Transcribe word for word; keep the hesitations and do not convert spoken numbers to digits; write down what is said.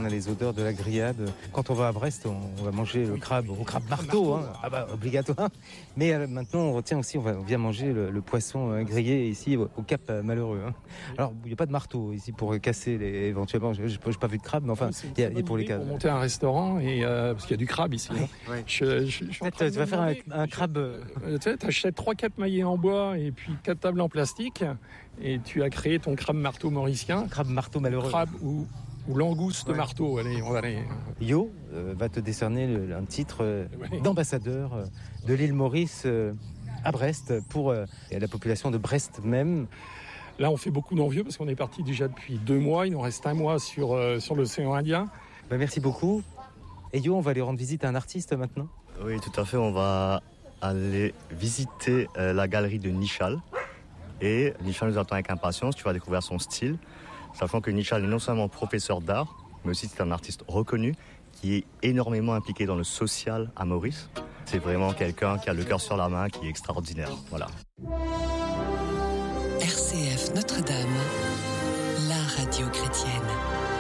on a les odeurs de la grillade. Quand on va à Brest, on, on va manger le crabe au crabe marteau, hein. Ah bah obligatoire. Mais euh, maintenant, on retient aussi, on, va, on vient manger le, le poisson euh, grillé ici au, au Cap euh, Malheureux. Hein. Alors, il n'y a pas de marteau ici pour casser les, éventuellement. Je n'ai pas vu de crabe, mais enfin, il y a, y a pour les cas. Pour monter un restaurant et euh, parce qu'il y a du crabe ici. Ouais, ouais. Je, je, je Peut-être tu vas faire un, un crabe. Euh, tu sais, t'achètes trois quatre maillets en bois et puis quatre tables en plastique et tu as créé ton crabe marteau mauricien. Crabe marteau malheureux. Crabe ou, ou langouste ouais. marteau. Allez, on va aller. Yo euh, va te décerner le, un titre euh, ouais. d'ambassadeur euh, de l'île Maurice euh, à Brest pour euh, la population de Brest même. Là, on fait beaucoup d'envieux parce qu'on est parti déjà depuis deux mois. Il nous reste un mois sur, euh, sur l'océan Indien. Bah, merci beaucoup. Et Yo, on va aller rendre visite à un artiste maintenant. Oui, tout à fait. On va aller visiter euh, la galerie de Nichal. Et Nichal nous attend avec impatience. Tu vas découvrir son style. Sachant que Nichal est non seulement professeur d'art, mais aussi c'est un artiste reconnu qui est énormément impliqué dans le social à Maurice. C'est vraiment quelqu'un qui a le cœur sur la main, qui est extraordinaire. Voilà. R C F Notre-Dame, la radio chrétienne.